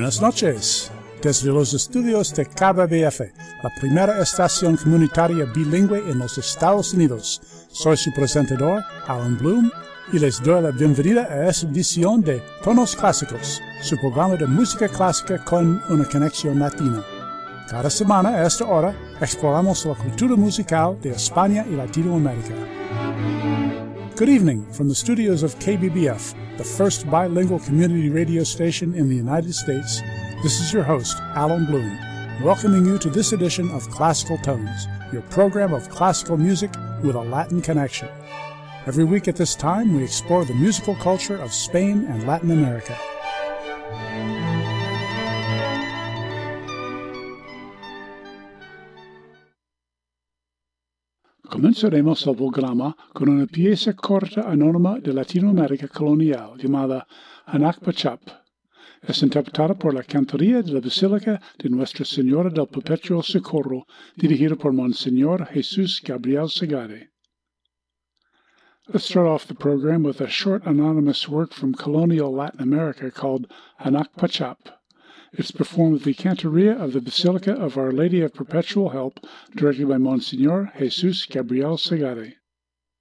Buenas noches. Desde los estudios de KBBF, la primera estación comunitaria bilingüe en los Estados Unidos, soy su presentador, Alan Bloom, y les doy la bienvenida a esta edición de Tonos Clásicos, su programa de música clásica con una conexión latina. Cada semana a esta hora exploramos la cultura musical de España y Latinoamérica. Good evening from the studios of KBBF, the first bilingual community radio station in the United States. This is your host, Alan Bloom, welcoming you to this edition of Classical Tones, your program of classical music with a Latin connection. Every week at this time, we explore the musical culture of Spain and Latin America. Comenzaremos el programa con una pieza corta anónima de Latinoamérica colonial llamada Anak Pachap. Es interpretada por la Cantoría de la Basílica de Nuestra Señora del Perpetuo Socorro, dirigida por Monseñor Jesús Gabriel Segade. Let's start off the program with a short anonymous work from colonial Latin America called Anak Pachap. It's performed with the Cantoria of the Basilica of Our Lady of Perpetual Help, directed by Monseñor Jesús Gabriel Segade.